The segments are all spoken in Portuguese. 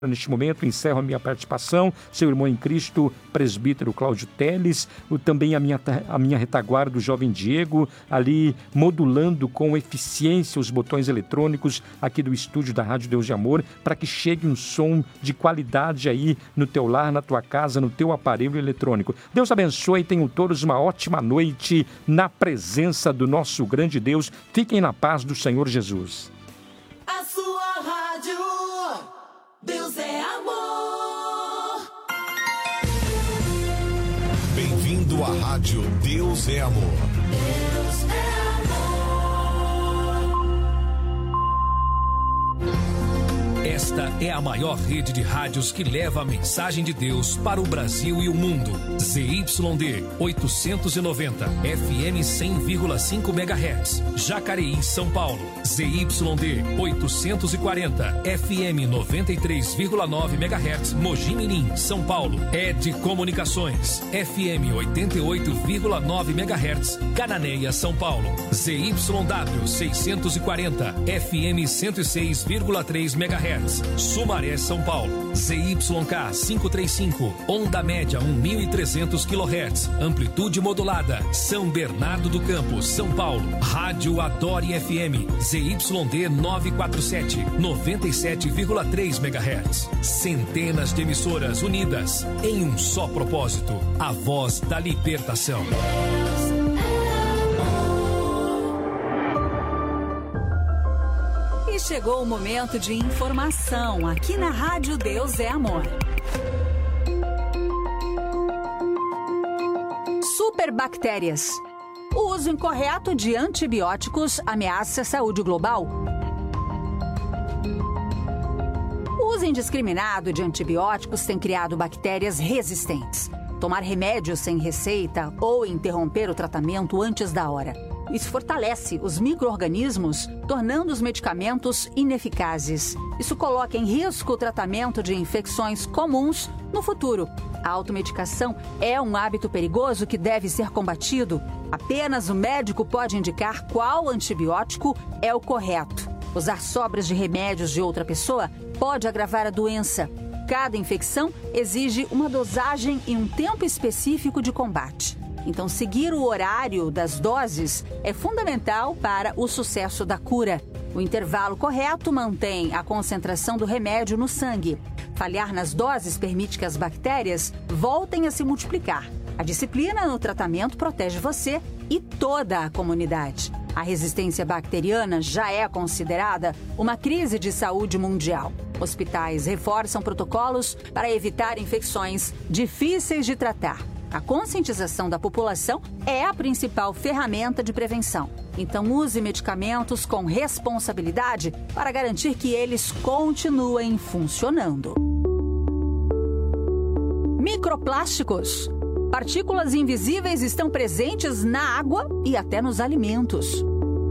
Neste momento, encerro a minha participação, seu irmão em Cristo, presbítero Cláudio Teles, também a minha retaguarda do jovem Diego, ali modulando com eficiência os botões eletrônicos aqui do estúdio da Rádio Deus de Amor, para que chegue um som de qualidade aí no teu lar, na tua casa, no teu aparelho eletrônico. Deus abençoe e tenham todos uma ótima noite na presença do nosso grande Deus. Fiquem na paz do Senhor Jesus. A sua rádio, Deus é amor. Bem-vindo à rádio Deus é amor. Deus é amor. Esta é a maior rede de rádios que leva a mensagem de Deus para o Brasil e o mundo. ZYD 890, FM 100,5 MHz, Jacareí, São Paulo. ZYD 840, FM 93,9 MHz, Mogi Mirim, São Paulo. ED Comunicações, FM 88,9 MHz, Cananéia, São Paulo. ZYW 640, FM 106,3 MHz, Sumaré, São Paulo. ZYK 535, onda média 1.300 kHz, amplitude modulada, São Bernardo do Campo, São Paulo. Rádio Adore FM, ZYD 947, 97,3 MHz. Centenas de emissoras unidas em um só propósito, a voz da libertação. E chegou o momento de informação aqui na Rádio Deus é Amor. Superbactérias. O uso incorreto de antibióticos ameaça a saúde global. O uso indiscriminado de antibióticos tem criado bactérias resistentes. Tomar remédios sem receita ou interromper o tratamento antes da hora. Isso fortalece os micro-organismos, tornando os medicamentos ineficazes. Isso coloca em risco o tratamento de infecções comuns no futuro. A automedicação é um hábito perigoso que deve ser combatido. Apenas o médico pode indicar qual antibiótico é o correto. Usar sobras de remédios de outra pessoa pode agravar a doença. Cada infecção exige uma dosagem e um tempo específico de combate. Então, seguir o horário das doses é fundamental para o sucesso da cura. O intervalo correto mantém a concentração do remédio no sangue. Falhar nas doses permite que as bactérias voltem a se multiplicar. A disciplina no tratamento protege você e toda a comunidade. A resistência bacteriana já é considerada uma crise de saúde mundial. Hospitais reforçam protocolos para evitar infecções difíceis de tratar. A conscientização da população é a principal ferramenta de prevenção. Então, use medicamentos com responsabilidade para garantir que eles continuem funcionando. Microplásticos. Partículas invisíveis estão presentes na água e até nos alimentos.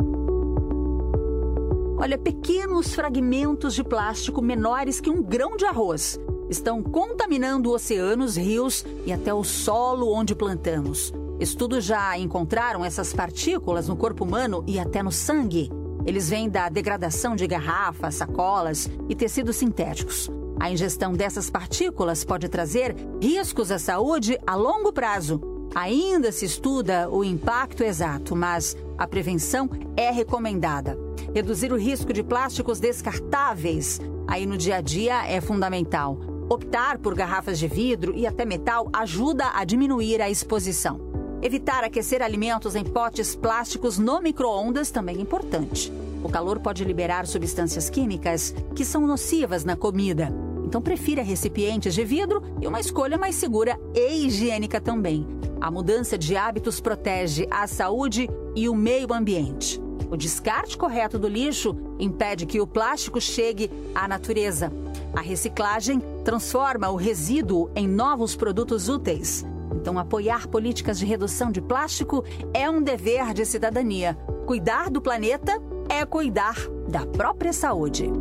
Olha, pequenos fragmentos de plástico menores que um grão de arroz estão contaminando oceanos, rios e até o solo onde plantamos. Estudos já encontraram essas partículas no corpo humano e até no sangue. Eles vêm da degradação de garrafas, sacolas e tecidos sintéticos. A ingestão dessas partículas pode trazer riscos à saúde a longo prazo. Ainda se estuda o impacto exato, mas a prevenção é recomendada. Reduzir o risco de plásticos descartáveis aí no dia a dia é fundamental. Optar por garrafas de vidro e até metal ajuda a diminuir a exposição. Evitar aquecer alimentos em potes plásticos no micro-ondas também é importante. O calor pode liberar substâncias químicas que são nocivas na comida. Então, prefira recipientes de vidro e uma escolha mais segura e higiênica também. A mudança de hábitos protege a saúde e o meio ambiente. O descarte correto do lixo impede que o plástico chegue à natureza. A reciclagem transforma o resíduo em novos produtos úteis. Então, apoiar políticas de redução de plástico é um dever de cidadania. Cuidar do planeta é cuidar da própria saúde.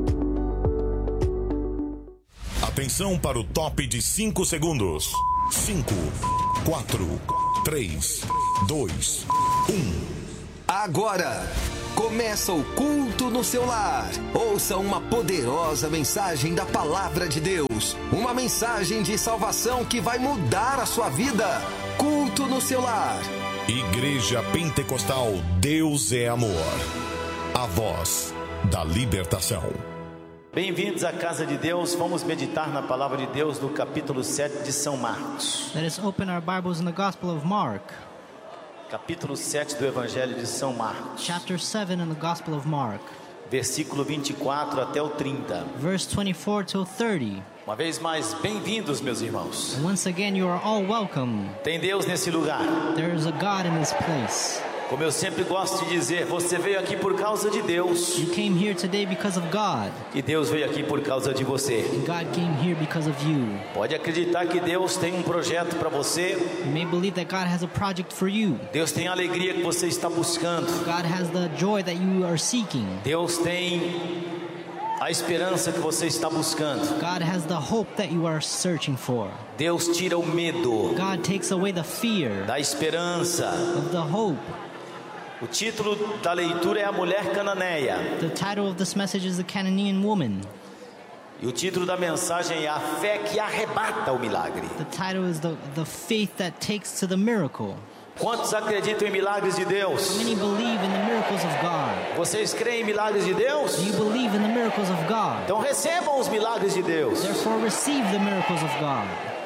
Atenção para o top de 5 segundos. 5, 4, 3, 2, 1. Agora! Começa o culto no seu lar. Ouça uma poderosa mensagem da Palavra de Deus. Uma mensagem de salvação que vai mudar a sua vida. Culto no seu lar. Igreja Pentecostal Deus é Amor. A voz da libertação. Bem-vindos à casa de Deus. Vamos meditar na palavra de Deus no capítulo 7 de São Marcos. Let us open our Bibles in the Gospel of Mark. Capítulo 7 do Evangelho de São Marcos. Chapter 7 in the Gospel of Mark. Versículo 24 até o 30. Verse 24 till 30. Uma vez mais, bem-vindos, meus irmãos. And once again, you are all welcome. Tem Deus nesse lugar. There is a God in this place. Como eu sempre gosto de dizer, você veio aqui por causa de Deus. You came here today because of God. E Deus veio aqui por causa de você. And God came here because of you. Pode acreditar que Deus tem um projeto para você. You may believe that God has a project for you. Deus tem a alegria que você está buscando. God has the joy that you are seeking. Deus tem a esperança que você está buscando. God has the hope that you are searching for. Deus tira o medo God takes away the fear da esperança. of the hope. O título da leitura é A Mulher Cananeia. The title of this message is The Cananean Woman. E o título da mensagem é A Fé que Arrebata o Milagre. The title is the faith that takes to the miracle. Quantos acreditam em milagres de Deus? Many believe in the miracles of God. Vocês creem em milagres de Deus? Do you believe in the miracles of God? Então recebam os milagres de Deus. Therefore receive the miracles of God.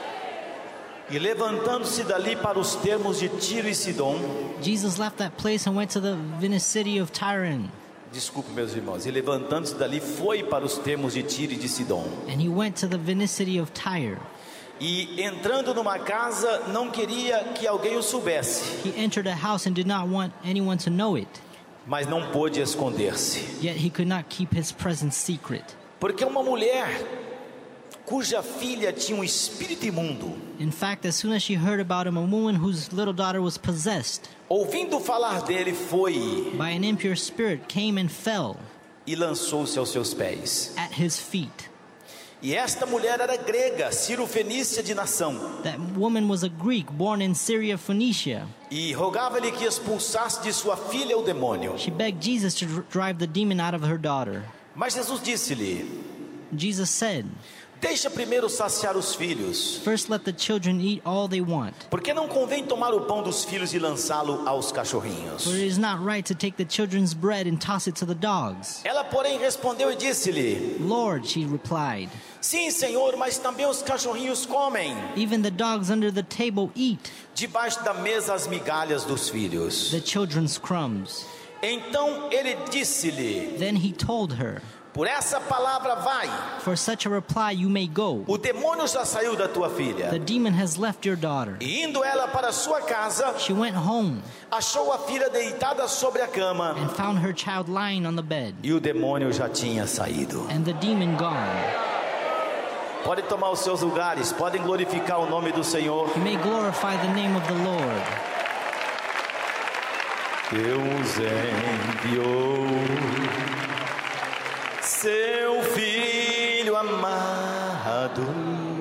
E levantando-se dali para os termos de Tiro e Sidom. Jesus left that place and went to the vicinity of Tyre. Desculpe, meus irmãos. E levantando-se dali foi para os termos de Tiro e de Sidom. And he went to the vicinity of Tyre. E entrando numa casa, não queria que alguém o soubesse. He entered a house and did not want anyone to know it. Mas não pôde esconder-se. Yet he could not keep his presence secret. Porque uma mulher cuja filha tinha um espírito imundo, In fact, as soon as she heard about him, a woman whose little daughter was possessed ouvindo falar dele, foi by an impure spirit came and fell e lançou-se aos seus pés. at his feet. E esta mulher era grega, Cirofenícia de nação, That woman was a Greek born in Syria, Phoenicia. e rogava-lhe que expulsasse de sua filha o demônio. She begged Jesus to drive the demon out of her daughter. Mas Jesus disse-lhe: Jesus said, deixa primeiro saciar os filhos, first let the children eat all they want, porque não convém tomar o pão dos filhos e lançá-lo aos cachorrinhos. for it is not right to take the children's bread and toss it to the dogs. Ela, porém, respondeu e disse-lhe: Lord, she replied, sim, Senhor, mas também os cachorrinhos comem even the dogs under the table eat debaixo da mesa as migalhas dos filhos. the children's crumbs. Então ele disse-lhe: Then he told her, por essa palavra vai, for such a reply you may go. o demônio já saiu da tua The filha. demon has left your daughter. E indo ela para sua casa, She went home achou a filha deitada sobre a cama, and found her child lying on the bed, e o demônio já tinha saído. and the demon gone. Podem tomar os seus lugares, podem glorificar o nome do Senhor. You may glorify the name of the Lord. Deus enviou seu Filho amado